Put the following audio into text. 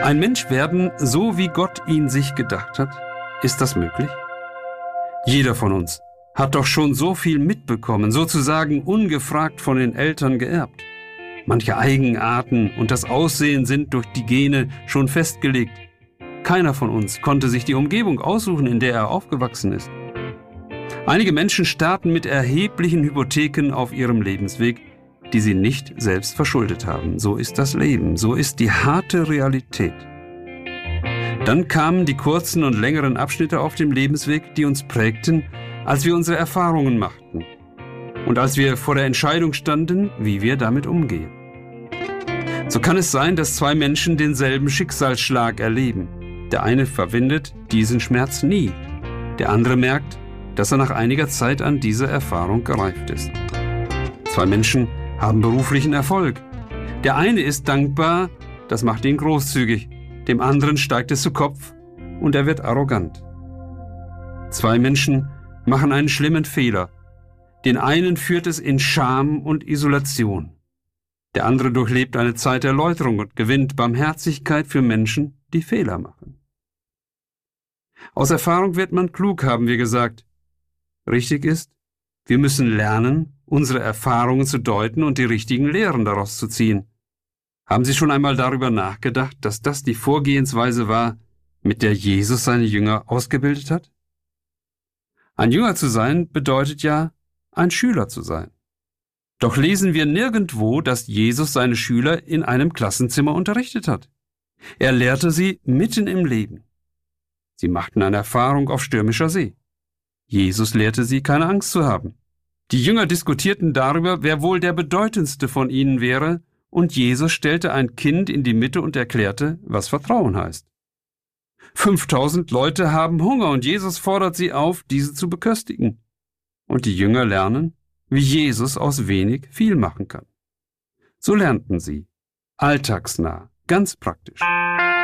Ein Mensch werden, so wie Gott ihn sich gedacht hat, ist das möglich? Jeder von uns hat doch schon so viel mitbekommen, sozusagen ungefragt von den Eltern geerbt. Manche Eigenarten und das Aussehen sind durch die Gene schon festgelegt. Keiner von uns konnte sich die Umgebung aussuchen, in der er aufgewachsen ist. Einige Menschen starten mit erheblichen Hypotheken auf ihrem Lebensweg, die sie nicht selbst verschuldet haben. So ist das Leben, so ist die harte Realität. Dann kamen die kurzen und längeren Abschnitte auf dem Lebensweg, die uns prägten, als wir unsere Erfahrungen machten und als wir vor der Entscheidung standen, wie wir damit umgehen. So kann es sein, dass zwei Menschen denselben Schicksalsschlag erleben. Der eine verwendet diesen Schmerz nie. Der andere merkt, dass er nach einiger Zeit an diese Erfahrung gereift ist. Zwei Menschen haben beruflichen Erfolg. Der eine ist dankbar, das macht ihn großzügig. Dem anderen steigt es zu Kopf und er wird arrogant. Zwei Menschen machen einen schlimmen Fehler. Den einen führt es in Scham und Isolation. Der andere durchlebt eine Zeit der Läuterung und gewinnt Barmherzigkeit für Menschen, die Fehler machen. Aus Erfahrung wird man klug, haben wir gesagt. Richtig ist, wir müssen lernen, unsere Erfahrungen zu deuten und die richtigen Lehren daraus zu ziehen. Haben Sie schon einmal darüber nachgedacht, dass das die Vorgehensweise war, mit der Jesus seine Jünger ausgebildet hat? Ein Jünger zu sein bedeutet ja, ein Schüler zu sein. Doch lesen wir nirgendwo, dass Jesus seine Schüler in einem Klassenzimmer unterrichtet hat. Er lehrte sie mitten im Leben. Sie machten eine Erfahrung auf stürmischer See. Jesus lehrte sie, keine Angst zu haben. Die Jünger diskutierten darüber, wer wohl der bedeutendste von ihnen wäre, und Jesus stellte ein Kind in die Mitte und erklärte, was Vertrauen heißt. 5000 Leute haben Hunger und Jesus fordert sie auf, diese zu beköstigen. Und die Jünger lernen, wie Jesus aus wenig viel machen kann. So lernten sie, alltagsnah, ganz praktisch.